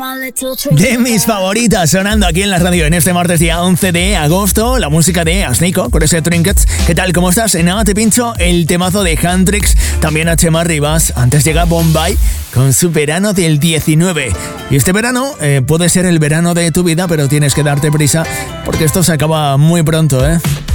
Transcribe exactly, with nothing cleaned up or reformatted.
De mis favoritas sonando aquí en la radio en este martes día once de agosto, la música de Asnico con ese Trinkets. ¿Qué tal? ¿Cómo estás? En nada te pincho el temazo de Handrix, también a Chema Rivas. Antes llega Bombay con su verano del diecinueve. Y este verano eh, puede ser el verano de tu vida, pero tienes que darte prisa porque esto se acaba muy pronto, ¿eh?